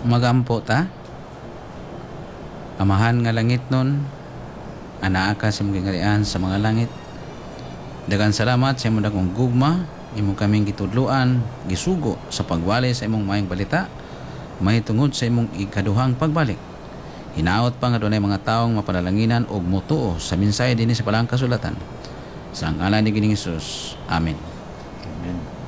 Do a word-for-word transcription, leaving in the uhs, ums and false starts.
magampo ta. Amahan nga langit nun, anaa ka sa mga gingarian sa mga langit. Dagan salamat sa imong dakong gugma, imong kaming gitudluan, gisugo sa pagwali sa imong mayong balita, mahitungod sa imong ikaduhang pagbalik. Hinaot pa nga dunay mga taong mapanalanginan og motuo sa mensahe dinhi sa palang kasulatan. Sa ngalan ni Ginoong Hesus. Amen. Amen.